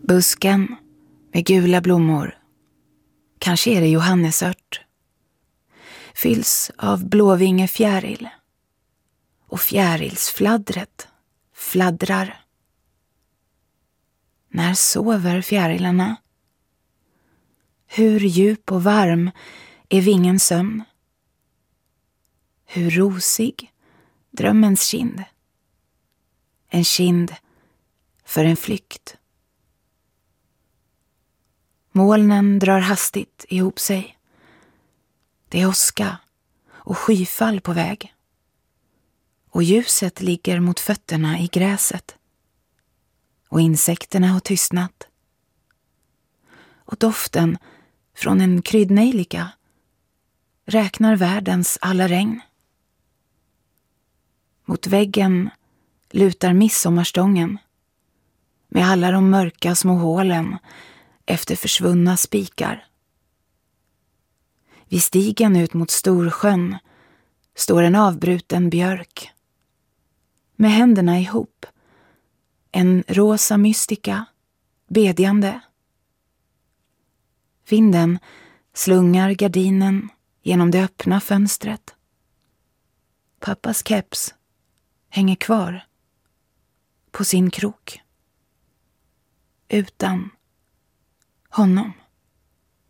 Busken med gula blommor, kanske är det johannesört, fylls av blåvingefjäril och fjärilsfladdret fladdrar. När sover fjärilarna? Hur djup och varm är vingens sömn? Hur rosig drömmens kind? En kind för en flykt. Molnen drar hastigt ihop sig. Det är åska och skyfall på väg. Och ljuset ligger mot fötterna i gräset. Och insekterna har tystnat. Och doften från en kryddnejlika räknar världens alla regn. Mot väggen lutar midsommarstången med alla de mörka små hålen efter försvunna spikar. Vid stigen ut mot Storsjön står en avbruten björk. Med händerna ihop, en rosa mystika, bedjande. Vinden slungar gardinen genom det öppna fönstret. Pappas keps hänger kvar på sin krok. Utan honom.